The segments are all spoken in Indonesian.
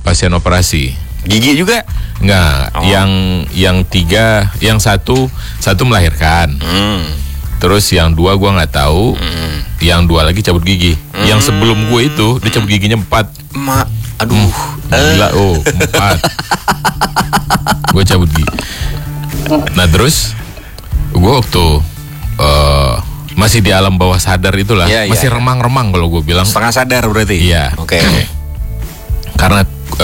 pasien operasi. Gigi juga? Enggak, yang 3, yang satu melahirkan. Terus yang 2 gue nggak tahu. Yang 2 lagi cabut gigi. Yang sebelum gue itu dia cabut giginya 4. Aduh, gila 4. Gue cabut gigi. Nah terus gue waktu masih di alam bawah sadar itulah, masih remang-remang kalau gue bilang. Setengah sadar berarti? Iya. Oke. Karena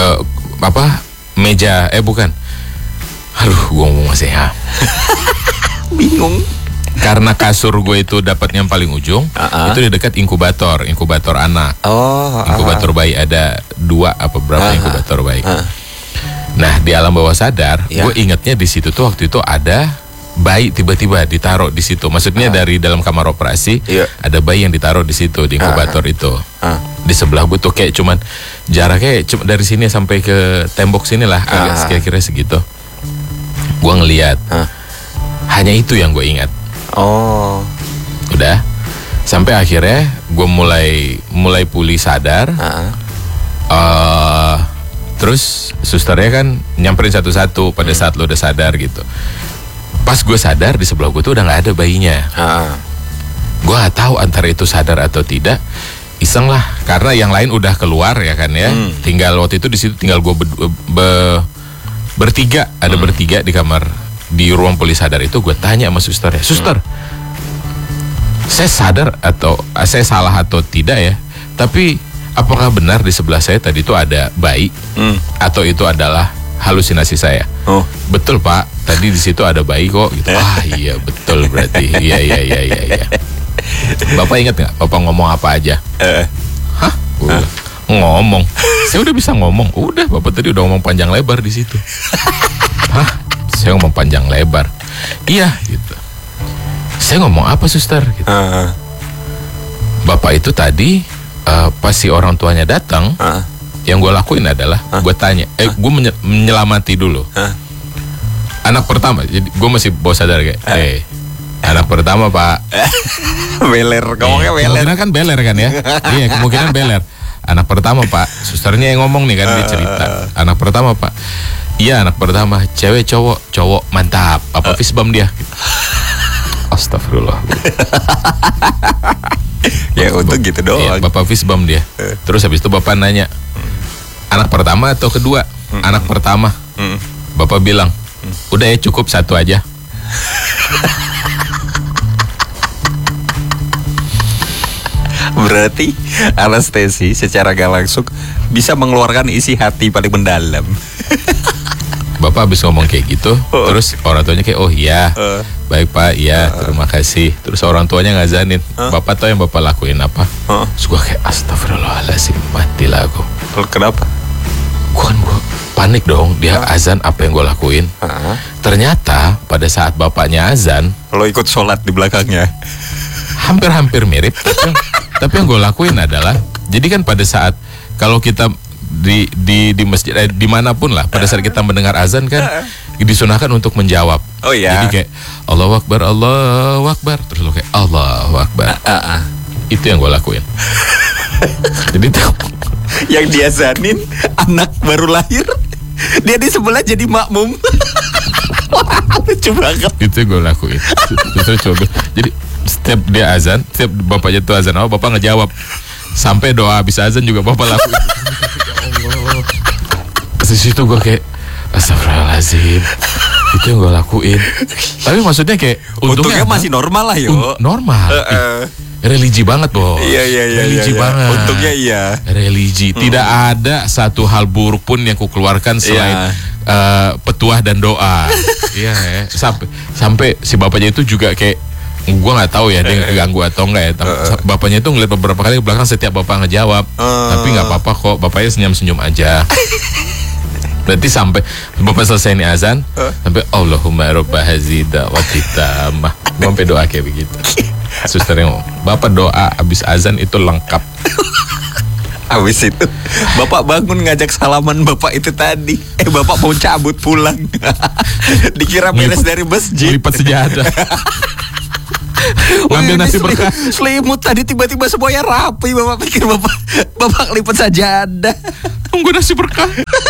meja, bukan. Aduh, gue ngomong masih bingung. Karena kasur gue itu dapatnya yang paling ujung, itu di dekat inkubator anak. Inkubator bayi ada 2 apa berapa inkubator bayi. Nah, di alam bawah sadar, gue ingatnya di situ tuh waktu itu ada bayi tiba-tiba ditaruh di situ. Maksudnya dari dalam kamar operasi ada bayi yang ditaruh di situ di inkubator itu. Di sebelah gue tuh kayak cuman jaraknya dari sini sampai ke tembok sini lah, agak kira-kira segitu. Gue ngeliat, hanya itu yang gue ingat. Udah, sampai akhirnya gue mulai pulih sadar. Terus susternya kan nyamperin satu-satu pada saat lo udah sadar gitu. Pas gue sadar, di sebelah gue tuh udah nggak ada bayinya. Gue nggak tahu antara itu sadar atau tidak. Iseng lah, karena yang lain udah keluar ya kan ya. Tinggal waktu itu di situ tinggal gue bertiga, ada bertiga di kamar, di ruang pulih sadar itu. Gue tanya sama susternya, suster, saya sadar atau saya salah atau tidak ya? Tapi apakah benar di sebelah saya tadi itu ada bayi? Atau itu adalah halusinasi saya? Betul Pak, tadi di situ ada bayi kok. Gitu. Iya betul berarti. Iya. Bapak ingat nggak? Bapak ngomong apa aja? Ngomong. Saya udah bisa ngomong. Udah, Bapak tadi udah ngomong panjang lebar di situ. Saya ngomong panjang lebar. Iya, gitu. Saya ngomong apa, suster? Gitu. Bapak itu tadi pas si orang tuanya datang, yang gue lakuin adalah gue tanya, gue menyelamati dulu. Anak pertama, jadi gue masih bawah sadar kayak, anak pertama Pak. Beler, ngomongnya beler. Kemungkinan kan beler kan ya? Iya, kemungkinan beler. Anak pertama Pak, susternya yang ngomong nih kan, dia cerita. Anak pertama Pak. Iya, anak pertama, cewek cowok mantap. Apa fistbump dia? Astagfirullah. Ya untuk gitu doang. Iya, Bapak fistbump dia. Terus habis itu Bapak nanya, anak pertama atau kedua? Anak pertama. Bapak bilang, udah ya cukup satu aja. Berarti anestesi secara gak langsung bisa mengeluarkan isi hati paling mendalam. Bapak habis ngomong kayak gitu, terus orang tuanya kayak, oh iya, baik Pak, iya, terima kasih. Terus orang tuanya ngazanin. Bapak tahu yang Bapak lakuin apa? Terus gue kayak, astagfirullahaladzim, matilah aku. Kenapa? Gue panik dong, dia azan, apa yang gue lakuin? Ternyata pada saat bapaknya azan, lo ikut sholat di belakangnya. Hampir-hampir mirip. Tapi yang gue lakuin adalah, jadi kan pada saat kalau kita di masjid, dimanapun lah, pada saat kita mendengar azan kan disunahkan untuk menjawab. Oh iya. Jadi kayak Allahu Akbar, Allahu Akbar, terus lo kayak Allahu Akbar. Itu yang gue lakuin. Jadi yang diazanin anak baru lahir, dia di sebelah jadi makmum. Lucu banget. Itu yang gue lakuin. Terus coba. Jadi setiap dia azan, setiap bapaknya tuh azan, bapak ngejawab. Sampai doa habis azan juga bapak lakuin. Allah. Di situ gue kayak astagfirullahaladzim. Itu yang gue lakuin. Tapi maksudnya kayak untungnya masih normal lah yo. Normal. Religi banget Bos. Iya. Religi banget. Untungnya iya. Religi. Tidak ada satu hal buruk pun yang ku keluarkan selain petuah dan doa. Iya ya. Sampai si bapaknya itu juga kayak, gue nggak tahu ya dia keganggu atau enggak ya. Bapaknya itu ngeliat beberapa kali ke belakang setiap bapak ngejawab. Tapi nggak apa-apa kok. Bapaknya senyum-senyum aja. Berarti sampai bapak selesai nih azan, sampai Allahumma robba hazida wa titamah. Gue sampai doa kayak begitu. Susternya ngomong, bapak doa abis azan itu lengkap. Abis itu bapak bangun ngajak salaman bapak itu tadi. Bapak mau cabut pulang. Dikira beres dari masjid. Lipat sejadah. Ngambil nasi berkah. Selimut tadi tiba-tiba semuanya rapi. Bapak pikir bapak lipat sajadah. Tunggu nasi berkah.